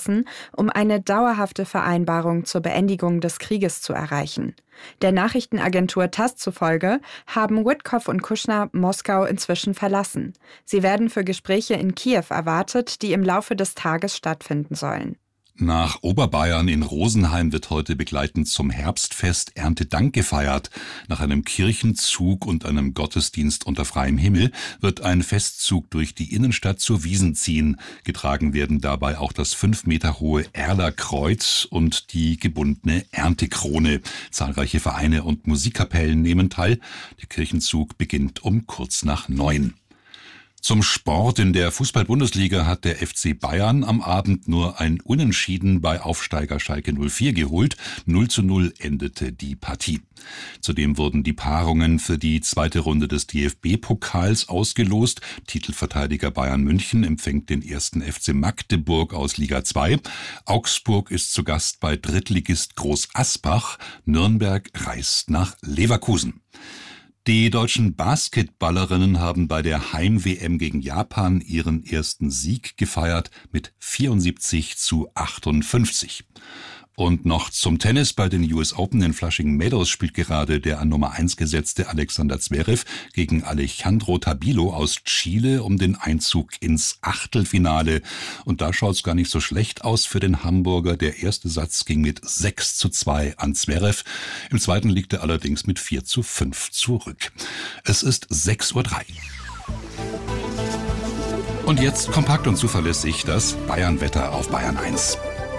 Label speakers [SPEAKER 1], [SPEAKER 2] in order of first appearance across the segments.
[SPEAKER 1] verlassen, um eine dauerhafte Vereinbarung zur Beendigung des Krieges zu erreichen. Der Nachrichtenagentur TASS zufolge haben Witkow und Kushner Moskau inzwischen verlassen. Sie werden für Gespräche in Kiew erwartet, die im Laufe des Tages stattfinden sollen.
[SPEAKER 2] Nach Oberbayern in Rosenheim wird heute begleitend zum Herbstfest Erntedank gefeiert. Nach einem Kirchenzug und einem Gottesdienst unter freiem Himmel wird ein Festzug durch die Innenstadt zur Wiesn ziehen. Getragen werden dabei auch das 5 Meter hohe Erler Kreuz und die gebundene Erntekrone. Zahlreiche Vereine und Musikkapellen nehmen teil. Der Kirchenzug beginnt um kurz nach 9. Zum Sport. In der Fußball-Bundesliga hat der FC Bayern am Abend nur ein Unentschieden bei Aufsteiger Schalke 04 geholt. 0:0 endete die Partie. Zudem wurden die Paarungen für die zweite Runde des DFB-Pokals ausgelost. Titelverteidiger Bayern München empfängt den 1. FC Magdeburg aus Liga 2. Augsburg ist zu Gast bei Drittligist Groß Asbach. Nürnberg reist nach Leverkusen. Die deutschen Basketballerinnen haben bei der Heim-WM gegen Japan ihren ersten Sieg gefeiert mit 74:58. Und noch zum Tennis. Bei den US Open in Flushing Meadows spielt gerade der an Nummer 1 gesetzte Alexander Zverev gegen Alejandro Tabilo aus Chile um den Einzug ins Achtelfinale. Und da schaut's gar nicht so schlecht aus für den Hamburger. Der erste Satz ging mit 6:2 an Zverev. Im zweiten liegt er allerdings mit 4:5 zurück. Es ist 6:03 Uhr. Und jetzt kompakt und zuverlässig das Bayern-Wetter auf Bayern 1.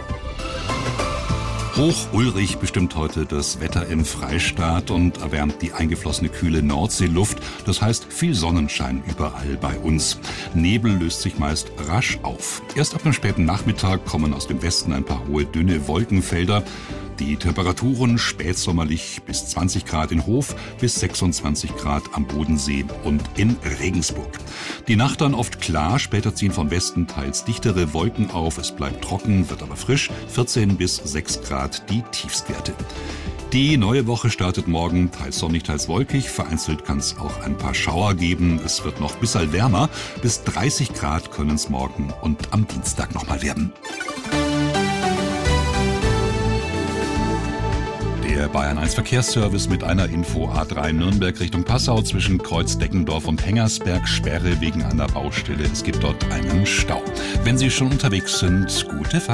[SPEAKER 2] Hoch Ulrich bestimmt heute das Wetter im Freistaat und erwärmt die eingeflossene kühle Nordseeluft. Das heißt viel Sonnenschein überall bei uns. Nebel löst sich meist rasch auf. Erst ab dem späten Nachmittag kommen aus dem Westen ein paar hohe, dünne Wolkenfelder. Die Temperaturen spätsommerlich bis 20 Grad in Hof, bis 26 Grad am Bodensee und in Regensburg. Die Nacht dann oft klar, später ziehen vom Westen teils dichtere Wolken auf. Es bleibt trocken, wird aber frisch, 14 bis 6 Grad die Tiefstwerte. Die neue Woche startet morgen teils sonnig, teils wolkig. Vereinzelt kann es auch ein paar Schauer geben. Es wird noch bisschen wärmer. Bis 30 Grad können es morgen und am Dienstag nochmal werden. Der Bayern 1 Verkehrsservice mit einer Info: A3 Nürnberg Richtung Passau zwischen Kreuzdeckendorf und Hengersberg, Sperre wegen einer Baustelle. Es gibt dort einen Stau. Wenn Sie schon unterwegs sind, gute Fahrt.